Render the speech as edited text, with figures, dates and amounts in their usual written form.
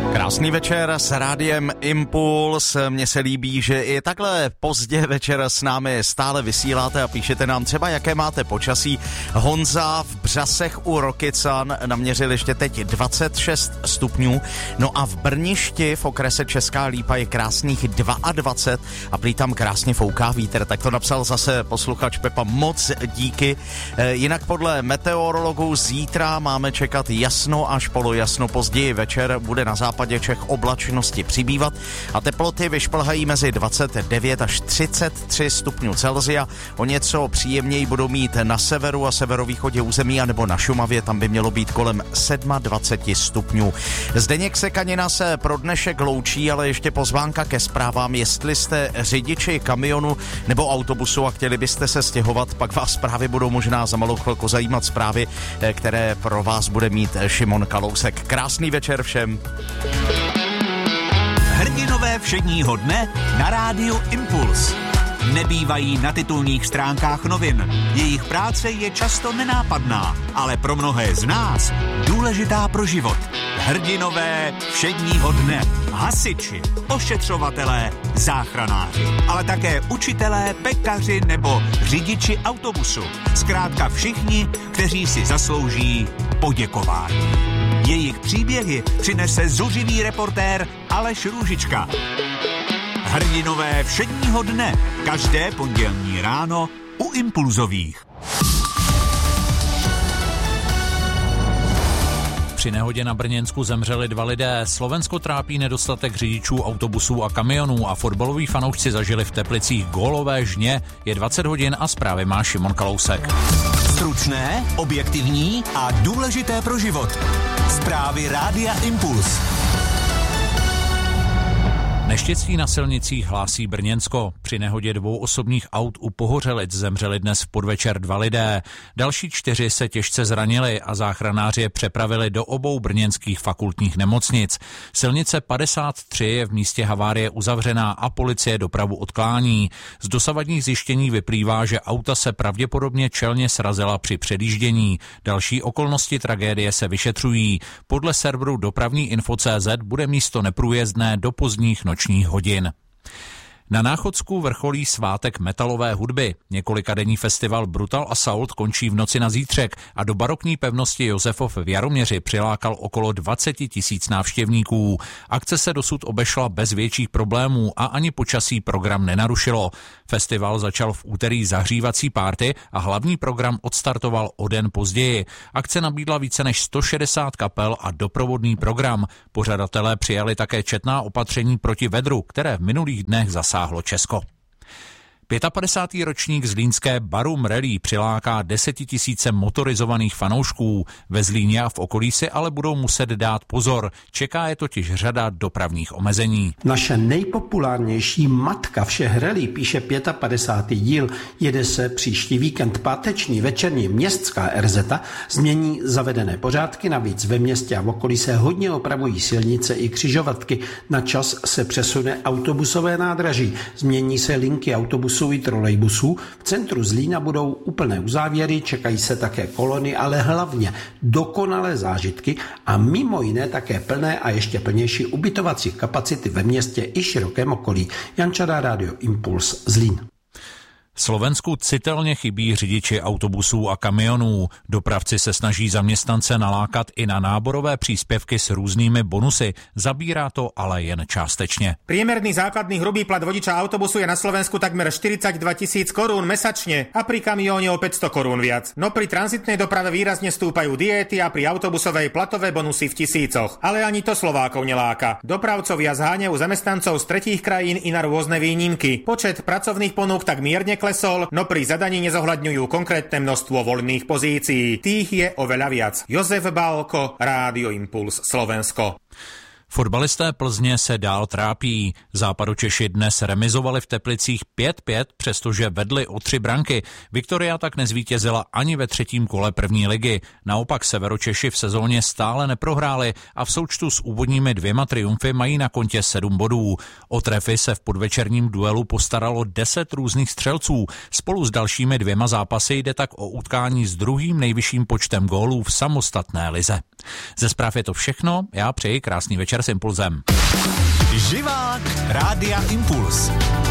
Krásný večer s rádiem Impuls. Mně se líbí, že i takhle pozdě večer s námi stále vysíláte a píšete nám třeba, jaké máte počasí. Honza v Břasech u Rokycan naměřil ještě teď 26 stupňů. No a v Brništi v okrese Česká Lípa je krásných 22 a prý tam krásně fouká vítr. Tak to napsal zase posluchač Pepa. Moc díky. Jinak podle meteorologů zítra máme čekat jasno až polojasno. Později večer bude na západě Čech oblačnosti přibývat a teploty vyšplhají mezi 29 až 33 stupňů Celsia. O něco příjemněji budou mít na severu a severovýchodě území anebo na Šumavě, tam by mělo být kolem 27 stupňů. Zdeněk Sekanina se pro dnešek loučí, ale ještě pozvánka ke zprávám. Jestli jste řidiči kamionu nebo autobusu a chtěli byste se stěhovat, pak vás právě budou možná za malou chvilku zajímat zprávy, které pro vás bude mít Šimon Kalousek. Krásný večer všem. Hrdinové všedního dne na rádiu Impuls. Nebývají na titulních stránkách novin. Jejich práce je často nenápadná, ale pro mnohé z nás důležitá pro život. Hrdinové všedního dne. Hasiči, ošetřovatelé, záchranáři, ale také učitelé, pekaři nebo řidiči autobusu. Zkrátka všichni, kteří si zaslouží poděkování. Jejich příběhy přinese zuřivý reportér Aleš Růžička. Hrdinové všedního dne, každé pondělní ráno u Impulzových. Při nehodě na Brněnsku zemřeli 2 lidé. Slovensko trápí nedostatek řidičů autobusů a kamionů a fotbaloví fanoušci zažili v Teplicích gólové žně. Je 20 hodin a zprávy má Šimon Kalousek. Stručné, objektivní a důležité pro život. Zprávy Rádia Impuls. Neštěstí na silnicích hlásí Brněnsko. Při nehodě 2 osobních aut u Pohořelic zemřeli dnes v podvečer 2 lidé. Další 4 se těžce zranili a záchranáři je přepravili do obou brněnských fakultních nemocnic. Silnice 53 je v místě havárie uzavřená a policie dopravu odklání. Z dosavadních zjištění vyplývá, že auta se pravděpodobně čelně srazila při předjíždění. Další okolnosti tragédie se vyšetřují. Podle serveru dopravní info.cz bude místo neprůjezdné do pozdních nočních hodin. Na Náchodsku vrcholí svátek metalové hudby. Několikadenní festival Brutal Assault končí v noci na zítřek a do barokní pevnosti Josefov v Jaroměři přilákal okolo 20 000 návštěvníků. Akce se dosud obešla bez větších problémů a ani počasí program nenarušilo. Festival začal v úterý zahřívací párty a hlavní program odstartoval o den později. Akce nabídla více než 160 kapel a doprovodný program. Pořadatelé přijali také četná opatření proti vedru, které v minulých dnech zasáhlo Česko. 55. ročník zlínské Barum Rally přiláká 10 000 motorizovaných fanoušků. Ve Zlíně a v okolí si ale budou muset dát pozor. Čeká je totiž řada dopravních omezení. Naše nejpopulárnější matka všech rally, píše 55. díl, jede se příští víkend. Páteční večerní městská RZ změní zavedené pořádky, navíc ve městě a v okolí se hodně opravují silnice i křižovatky. Na čas se přesune autobusové nádraží, změní se linky autobusů i trolejbusů. V centru Zlína budou úplné uzávěry, čekají se také kolony, ale hlavně dokonalé zážitky a mimo jiné také plné a ještě plnější ubytovací kapacity ve městě i širokém okolí. Jan Čadá, Rádio Impuls, Zlín. Slovensku citelně chybí řidiči autobusů a kamionů. Dopravci se snaží zaměstnance nalákat i na náborové príspevky s různými bonusy. Zabírá to ale jen částečně. Priemerný základný hrubý plat vodiča autobusu je na Slovensku takmer 42 000 korún mesačne a pri kamióne o 500 korún viac. No pri tranzitnej doprave výrazne stúpajú diéty a pri autobusovej platové bonusy v tisícoch. Ale ani to Slovákov neláka. Dopravcovia zháňajú zamestnancov z tretích krajín i na rôzne výnimky. Počet pracovných ponúk tak mierne klesol, no pri zadaní nezohľadňujú konkrétne množstvo voľných pozícií. Tých je oveľa viac. Jozef Bálko, Rádio Impuls, Slovensko. Fotbalisté Plzně se dál trápí. Západočeši dnes remizovali v Teplicích 5-5, přestože vedli o 3 branky. Viktoria tak nezvítězila ani ve 3. kole první ligy. Naopak Severočeši v sezóně stále neprohráli a v součtu s úvodními 2 triumfy mají na kontě 7 bodů. O trefy se v podvečerním duelu postaralo 10 různých střelců. Spolu s dalšími 2 zápasy jde tak o utkání s druhým nejvyšším počtem gólů v samostatné lize. Ze zpráv je to všechno. Já přeji krásný večer večer s Impulzem. Živák Rádia Impuls.